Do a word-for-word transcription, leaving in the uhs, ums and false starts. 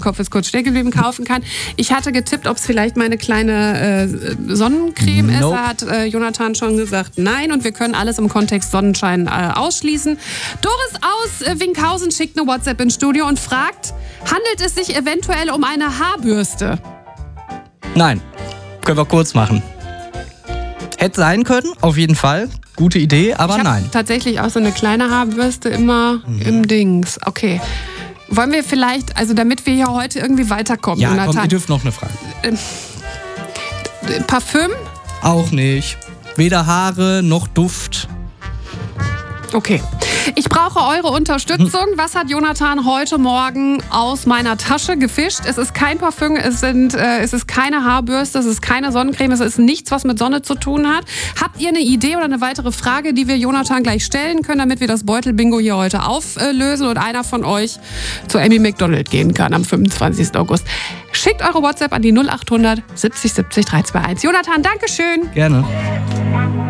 Kopf ist kurz stehen geblieben, kaufen kann. Ich hatte getippt, ob es vielleicht meine kleine äh, Sonnencreme ist. Nope. Da hat äh, Jonathan schon gesagt, nein. Und wir können alles im Kontext Sonnenschein äh, ausschließen. Doris aus äh, Winkhausen schickt eine WhatsApp ins Studio und fragt, handelt es sich eventuell um eine Haarbürste? Nein, können wir kurz machen. Hätte sein können, auf jeden Fall. Gute Idee, aber ich nein. Tatsächlich auch so eine kleine Haarbürste immer mhm. im Dings. Okay. Wollen wir vielleicht, also damit wir hier heute irgendwie weiterkommen, Ja, Jonathan. komm, ihr dürft noch eine Frage. Ähm, Parfüm? Auch nicht. Weder Haare noch Duft. Okay. Ich brauche eure Unterstützung. Was hat Jonathan heute Morgen aus meiner Tasche gefischt? Es ist kein Parfüm, es, sind, äh, es ist keine Haarbürste, es ist keine Sonnencreme, es ist nichts, was mit Sonne zu tun hat. Habt ihr eine Idee oder eine weitere Frage, die wir Jonathan gleich stellen können, damit wir das Beutelbingo hier heute auflösen und einer von euch zu Amy McDonald gehen kann am fünfundzwanzigsten August? Schickt eure WhatsApp an die null acht hundert siebzig siebzig drei zwei eins. Jonathan, Dankeschön. Gerne.